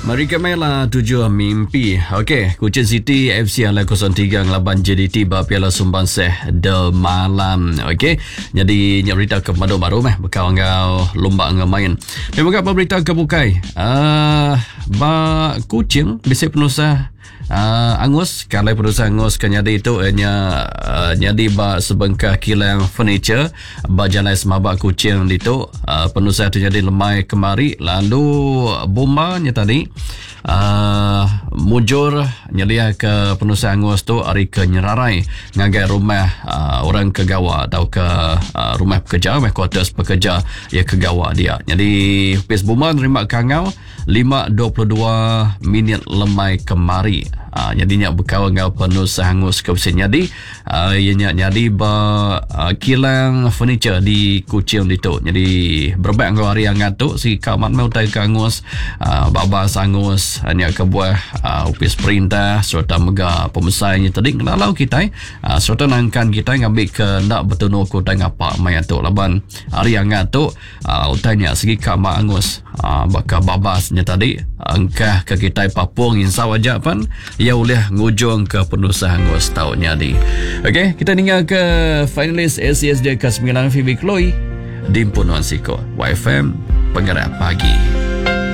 Mereka mainlah 7 mimpi. Okey, Kuching City FC ala 03 ngelaban JDT ba Piala Sumbangsih de malam. Okey. Jadi nya berita ke baru bekal ngau lomba ngamain. Memang apa berita ke bukai. Ba Kuching bisi penusah Angus kalau perusahaan Angus kenyadi itu nyadi ba sebengkah kilang furniture ba jalan semabak Kuching itu penusa itu jadi lemai kemari lalu bomba nya tadi mujur nyelia ke penusa Angus tu hari ke nyerarai ngagai rumah orang kegawa atau ke rumah pekerja quarters pekerja ya kegawa dia. Jadi pes bomba nerima kangau 5.22 minit lemai kemari. Jadinya berkawan dengan penusa Angus ke Kuching. Jadi ianya jadi kilang furniture di Kuching itu. Jadi berbaik dengan hari yang ngatuk si kamat mau tay ke Angus babas Angus hanya ke buah upis perintah serta mega pemesainya tadi kalau kita serta nangkan kita ngambil ke nak bertunu ku tang apa mai atuk laban hari yang ngatuk utanya segi kamat Angus bakal babasnya tadi angkah ke kita papung insya wajah pan ia boleh ngujung ke penusa Angus tahun jadi. Okey, kita tinggal ke finalis SCSD ke 9 Phoebe Chloe di Punuan Siko YFM Penggerak Pagi.